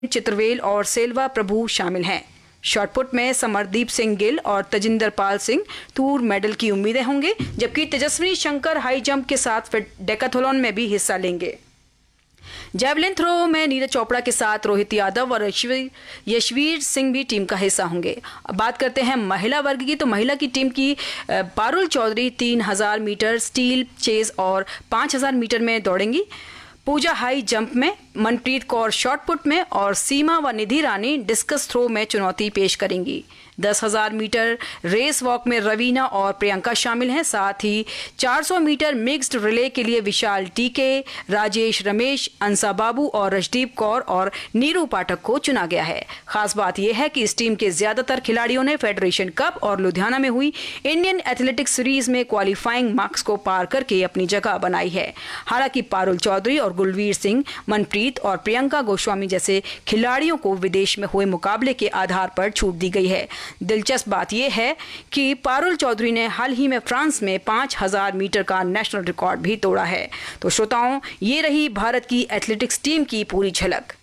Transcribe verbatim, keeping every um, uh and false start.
चित्रवेल और सेल्वा प्रभु शामिल हैं। शॉटपुट में समरदीप सिंह गिल और तजिंदर पाल सिंह तूर मेडल की उम्मीदें होंगे, जबकि तेजस्विनी शंकर हाई जंप के साथ डेकाथलॉन में भी हिस्सा लेंगे। जैवलिन थ्रो में नीरज चोपड़ा के साथ रोहित यादव और यशवीर सिंह भी टीम का हिस्सा होंगे। अब बात करते हैं महिला वर्ग की, तो महिला की टीम की पारुल चौधरी तीन हजार मीटर स्टील चेज और पाँच हजार मीटर में दौड़ेंगी। पूजा हाई जंप में, मनप्रीत कौर शॉटपुट में और सीमा व निधि रानी डिस्कस थ्रो में चुनौती पेश करेंगी। दस हजार मीटर रेस वॉक में रवीना और प्रियंका शामिल हैं। साथ ही चार सौ मीटर मिक्स्ड रिले के लिए विशाल टीके, राजेश रमेश, अंसा बाबू और रजदीप कौर और नीरू पाठक को चुना गया है। खास बात यह है कि इस टीम के ज्यादातर खिलाड़ियों ने फेडरेशन कप और लुधियाना में हुई इंडियन एथलेटिक्स सीरीज में क्वालिफाइंग मार्क्स को पार करके अपनी जगह बनाई है। हालांकि पारुल चौधरी और गुलवीर सिंह, मनप्रीत और प्रियंका गोस्वामी जैसे खिलाड़ियों को विदेश में हुए मुकाबले के आधार पर छूट दी गई है। दिलचस्प बात यह है कि पारुल चौधरी ने हाल ही में फ्रांस में पाँच हजार मीटर का नेशनल रिकॉर्ड भी तोड़ा है। तो श्रोताओं, ये रही भारत की एथलेटिक्स टीम की पूरी झलक।